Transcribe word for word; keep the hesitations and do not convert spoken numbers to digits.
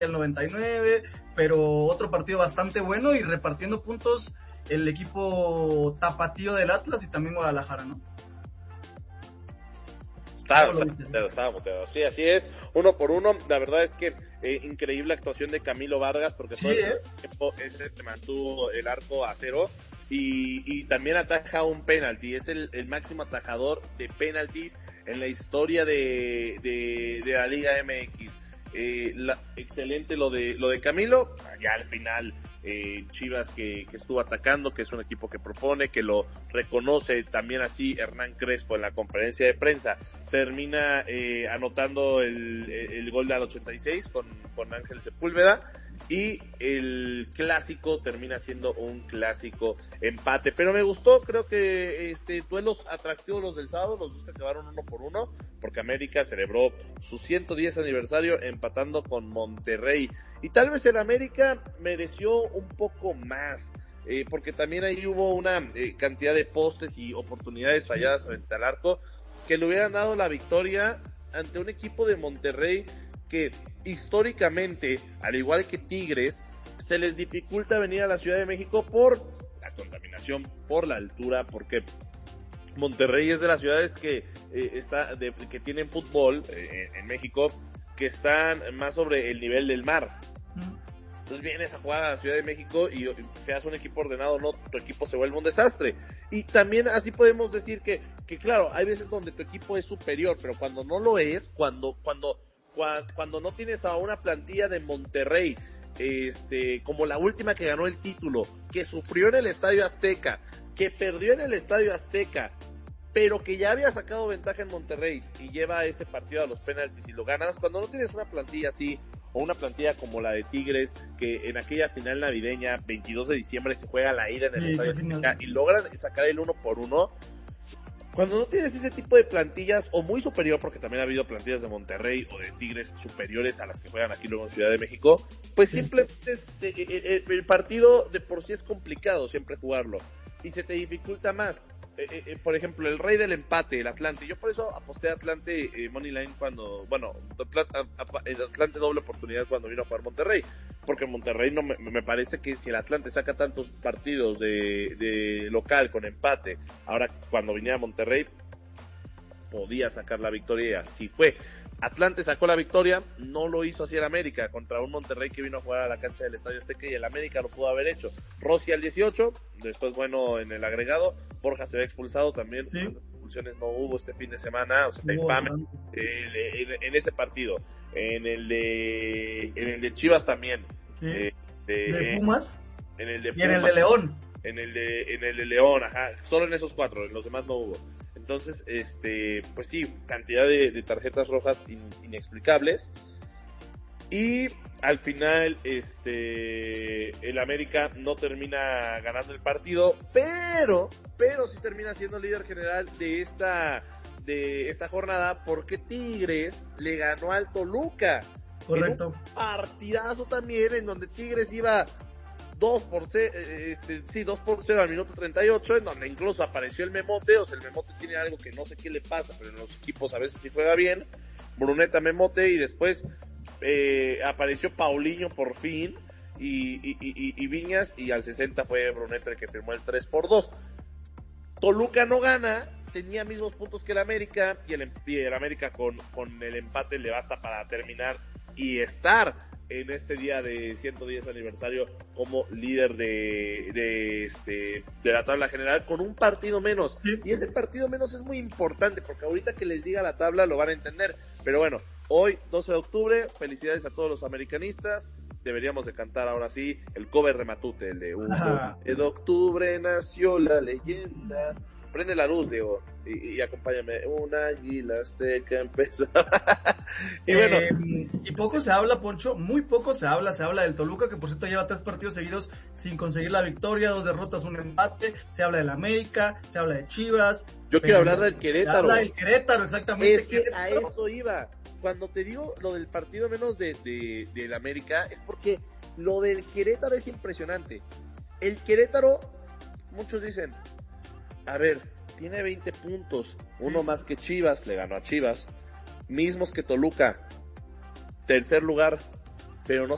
el noventa y nueve, pero otro partido bastante bueno y repartiendo puntos el equipo tapatío del Atlas y también Guadalajara, ¿no? Estaba, estaba muteado, estaba muteado. Sí, así es, uno por uno. La verdad es que eh, increíble actuación de Camilo Vargas, porque sí, todo ¿eh? el tiempo ese te mantuvo el arco a cero y, y también ataja un penalti. Es el, el máximo atajador de penaltis en la historia de, de, de la Liga M X. Eh, la, excelente lo de lo de Camilo. Ya al final eh, Chivas que, que estuvo atacando, que es un equipo que propone, que lo reconoce también así Hernán Crespo en la conferencia de prensa, termina eh, anotando el, el gol al ochenta y seis con, con Ángel Sepúlveda, y el clásico termina siendo un clásico empate. Pero me gustó, creo que este duelos atractivos los del sábado, los dos que acabaron uno por uno, porque América celebró su ciento diez aniversario empatando con Monterrey, y tal vez el América mereció un poco más, eh, porque también ahí hubo una eh, cantidad de postes y oportunidades falladas frente al arco que le hubieran dado la victoria ante un equipo de Monterrey que históricamente, al igual que Tigres, se les dificulta venir a la Ciudad de México por la contaminación, por la altura, porque Monterrey es de las ciudades que eh, está de, que tienen fútbol eh, en México, que están más sobre el nivel del mar. Entonces vienes a jugar a la Ciudad de México y, y seas un equipo ordenado o no, tu equipo se vuelve un desastre. Y también así podemos decir que, que claro, hay veces donde tu equipo es superior, pero cuando no lo es, cuando, cuando, cuando, cuando no tienes a una plantilla de Monterrey, este, como la última que ganó el título, que sufrió en el Estadio Azteca, que perdió en el Estadio Azteca, pero que ya había sacado ventaja en Monterrey y lleva ese partido a los penaltis y lo ganas, cuando no tienes una plantilla así, o una plantilla como la de Tigres, que en aquella final navideña, veintidós de diciembre, se juega la ida en el sí, Estadio Azteca y logran sacar el uno por uno. Cuando no tienes ese tipo de plantillas, o muy superior, porque también ha habido plantillas de Monterrey o de Tigres superiores a las que juegan aquí luego en Ciudad de México, pues sí. Simplemente es, eh, eh, el partido de por sí es complicado siempre jugarlo, y se te dificulta más. Eh, eh, por ejemplo, el rey del empate, el Atlante. Yo por eso aposté a Atlante eh, Moneyline cuando, bueno, el Atlante doble oportunidad cuando vino a jugar Monterrey, porque Monterrey no me, me parece que si el Atlante saca tantos partidos de, de local con empate, ahora cuando viniera a Monterrey podía sacar la victoria, y así fue. Atlante sacó la victoria, no lo hizo así el América, contra un Monterrey que vino a jugar a la cancha del Estadio Azteca, y el América lo pudo haber hecho. Rossi al dieciocho, después bueno en el agregado, Borja se ve expulsado también, ¿sí? Expulsiones no hubo este fin de semana, o sea, te infame eh, en, en ese partido. En el de en el de Chivas también. ¿Sí? Eh, de, ¿De Pumas? En el de Pumas. Y en el de León. En el de, en el de León, ajá, solo en esos cuatro, en los demás no hubo. Entonces, este, pues sí, cantidad de, de tarjetas rojas in, inexplicables. Y al final, este, el América no termina ganando el partido, pero, pero sí termina siendo líder general de esta, de esta jornada, porque Tigres le ganó al Toluca. Correcto. En un partidazo también, en donde Tigres iba dos por cero, este, sí, dos por cero al minuto treinta y ocho, en donde incluso apareció el Memote. O sea, el Memote tiene algo que no sé qué le pasa, pero en los equipos a veces sí juega bien. Bruneta, Memote, y después eh, apareció Paulinho por fin, y, y, y, y Viñas, y al sesenta fue Bruneta el que firmó el tres por dos. Toluca no gana, tenía mismos puntos que el América, y el, y el América con, con el empate le basta para terminar y estar en este día de ciento diez aniversario como líder de, de este de la tabla general con un partido menos. Sí. Y ese partido menos es muy importante, porque ahorita que les diga la tabla lo van a entender. Pero bueno, hoy doce de octubre, felicidades a todos los americanistas. Deberíamos de cantar ahora sí el cover de Matute, el de un doce de octubre nació la leyenda. Prende la luz, Diego, y, y acompáñame. Una águila azteca empezaba. Y bueno, eh, y poco se habla, Poncho, muy poco se habla, se habla del Toluca, que por cierto lleva tres partidos seguidos sin conseguir la victoria, dos derrotas, un empate. Se habla del América, se habla de Chivas. Yo quiero hablar del Querétaro. Se habla del Querétaro, exactamente. Es que a eso iba. Cuando te digo lo del partido menos de, de, del América, es porque lo del Querétaro es impresionante. El Querétaro, muchos dicen, a ver, tiene veinte puntos, uno más que Chivas, le ganó a Chivas, mismos que Toluca, tercer lugar, pero no